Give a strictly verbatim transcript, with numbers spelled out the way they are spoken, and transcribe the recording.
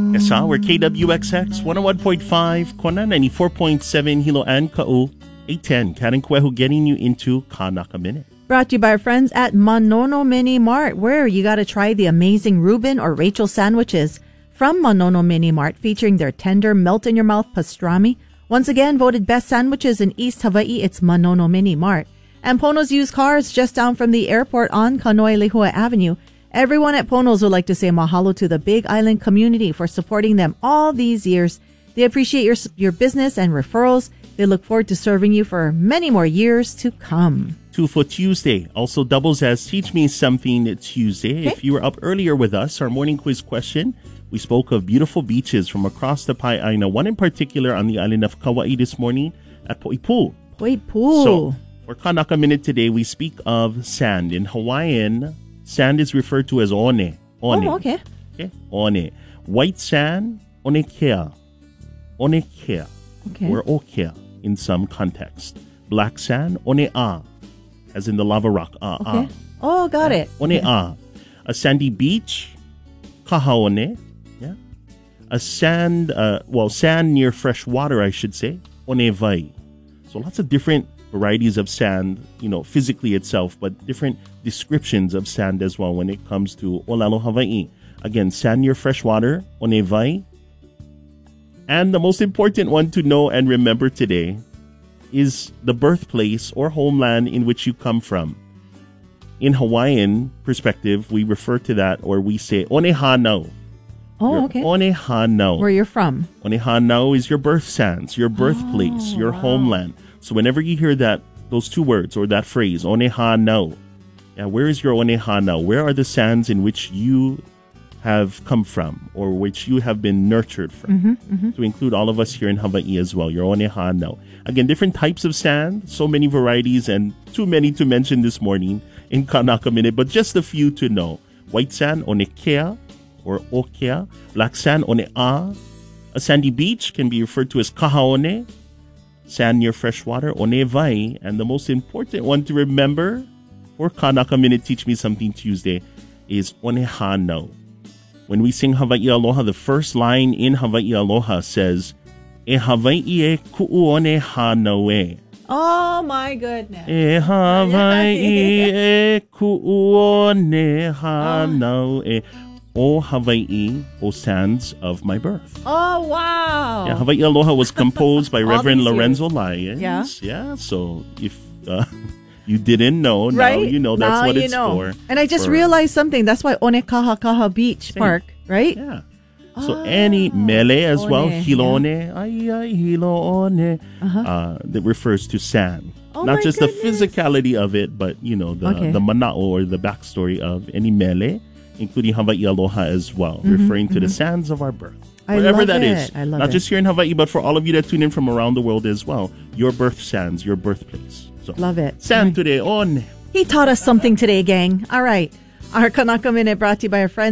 Esa, we're K W X X, one oh one point five, Kona, ninety-four point seven, Hilo and Ka'u, eight ten, Karen Kwehu, getting you into Kanaka Minute. Brought to you by our friends at Manono Mini Mart, where you got to try the amazing Reuben or Rachel sandwiches from Manono Mini Mart, featuring their tender, melt-in-your-mouth pastrami. Once again, voted best sandwiches in East Hawaii, it's Manono Mini Mart. And Pono's Used Cars, just down from the airport on Kaneohe Avenue. Everyone at Pono's would like to say mahalo to the Big Island community for supporting them all these years. They appreciate your your business and referrals. They look forward to serving you for many more years to come. Two for Tuesday also doubles as Teach Me Something Tuesday. Okay. If you were up earlier with us, our morning quiz question, we spoke of beautiful beaches from across the Pai'aina, one in particular on the island of Kauai this morning at Poipu. Poipu. So, for Kanaka Minute today, we speak of sand. In Hawaiian, sand is referred to as one. One. Oh, okay. Okay, one. White sand, one kea. One kea. Okay. Or okea in some context. Black sand, one a. As in the lava rock, ah, Okay. ah. Oh, got it. One Okay. a. A sandy beach, kahaone. Yeah. A sand, uh, well, sand near fresh water, I should say, one vai. So lots of different varieties of sand, you know, physically itself, but different descriptions of sand as well when it comes to Olelo Hawaii. Again, sand near fresh water, one vai. And the most important one to know and remember today is the birthplace or homeland in which you come from. In Hawaiian perspective, we refer to that, or we say Onehanau. Oh, Your okay. Onehanau. Where you're from. Onehanau is your birth sands, your birthplace, Oh, your wow. homeland. So whenever you hear that, those two words or that phrase, Onehanau, yeah, where is your Onehanau? Where are the sands in which you have come from or which you have been nurtured from? Mm-hmm, mm-hmm. To include all of us here in Hawaii as well, your Onehanau. Again, different types of sand, so many varieties and too many to mention this morning in Kanaka Minute, but just a few to know. White sand, Onekea or Okea. Black sand, Onea. A sandy beach can be referred to as Kahaone. Sand near fresh water, Onevai. And the most important one to remember for Kanaka Minute Teach Me Something Tuesday is Onehanau. When we sing Hawaii Aloha, the first line in Hawaii Aloha says, E Hawaii e ku'uone hanaue. Oh, my goodness. E Hawaii e ku'uone hanaue. O Hawaii, O sands of my birth. Oh, wow. Yeah, Hawaii Aloha was composed by All Reverend these years. Lorenzo Lyons. Yeah. Yeah, so if uh, you didn't know, now Right? you know that's Now what you it's know. for. And I just For- realized something. That's why Onekahakaha Beach Same. Park, right? Yeah. So Ah, any mele as well, one, hilone, ay, ay, hilone, Uh-huh. uh, that refers to sand. Oh Not my just goodness. the physicality of it, but, you know, the, Okay. the mana'o or the backstory of any mele, including Hawaii Aloha as well, Mm-hmm, referring to the sands of our birth. I Wherever love that it. is. I love Not it. just here in Hawaii, but for all of you that tune in from around the world as well. Your birth sands, your birthplace. So, Love it. Sand today on... He taught us something today, gang. All right. Our Kanaka Minute brought to you by our friends